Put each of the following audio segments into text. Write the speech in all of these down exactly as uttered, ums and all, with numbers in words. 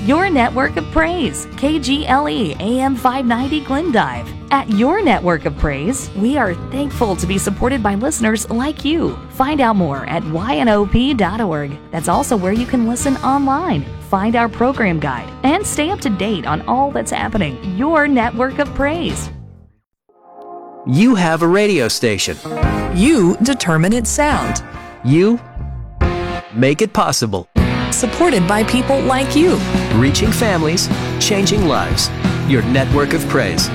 Your Network of Praise, K G L E A M five ninety Glendive. At Your Network of Praise, we are thankful to be supported by listeners like you. Find out more at Y N O P dot org. That's also where you can listen online, find our program guide, and stay up to date on all that's happening. Your Network of Praise. You have a radio station. You determine its sound. You make it possible. Supported by people like you. Reaching families, changing lives. Your Network of Praise.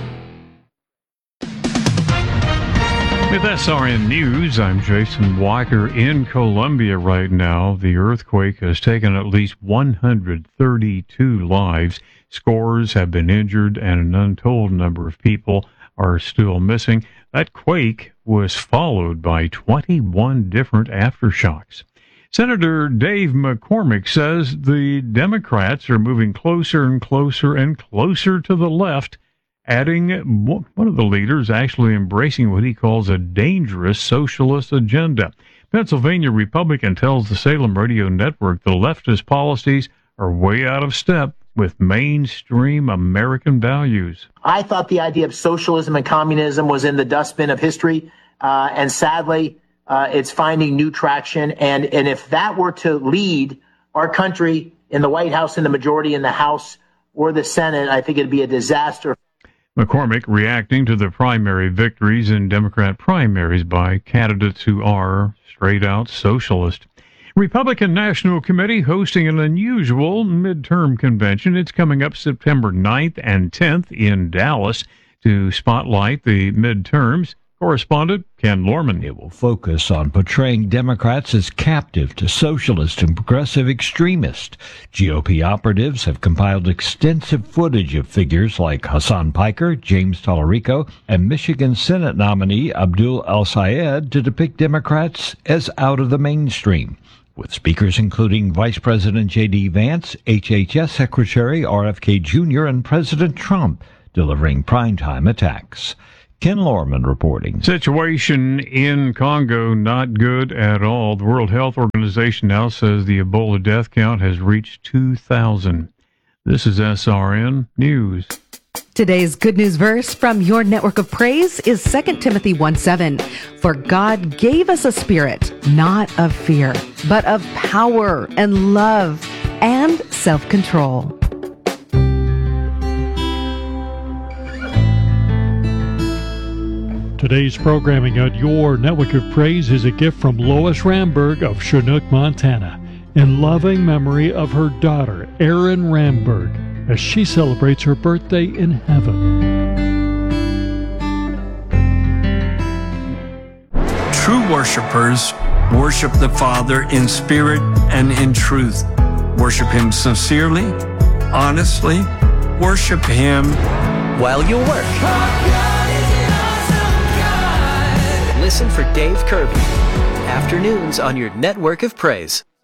With S R N News, I'm Jason Walker in Colombia right now. The earthquake has taken at least one hundred thirty-two lives. Scores have been injured and an untold number of people are still missing. That quake was followed by twenty-one different aftershocks. Senator Dave McCormick says the Democrats are moving closer and closer and closer to the left, adding one of the leaders actually embracing what he calls a dangerous socialist agenda. Pennsylvania Republican tells the Salem Radio Network the leftist policies are way out of step with mainstream American values. I thought the idea of socialism and communism was in the dustbin of history, uh, and sadly, uh, it's finding new traction. And, and if that were to lead our country in the White House, in the majority in the House or the Senate, I think it'd be a disaster. McCormick reacting to the primary victories in Democrat primaries by candidates who are straight-out socialist. Republican National Committee hosting an unusual midterm convention. It's coming up September ninth and tenth in Dallas to spotlight the midterms. Correspondent Ken Lorman. It will focus on portraying Democrats as captive to socialist and progressive extremists. G O P operatives have compiled extensive footage of figures like Hassan Piker, James Tallarico, and Michigan Senate nominee Abdul El-Sayed to depict Democrats as out of the mainstream, with speakers including Vice President J D Vance, H H S Secretary R F K Junior, and President Trump delivering primetime attacks. Ken Lorman reporting. Situation in Congo not good at all. The World Health Organization now says the Ebola death count has reached two thousand. This is S R N News. Today's good news verse from Your Network of Praise is Second Timothy one seven. For God gave us a spirit, not of fear, but of power and love and self-control. Today's programming on Your Network of Praise is a gift from Lois Ramberg of Chinook, Montana, in loving memory of her daughter, Erin Ramberg, as she celebrates her birthday in heaven. True worshipers worship the Father in spirit and in truth. Worship Him sincerely, honestly. Worship Him while you work. Listen for Dave Kirby. Afternoons on Your Network of Praise.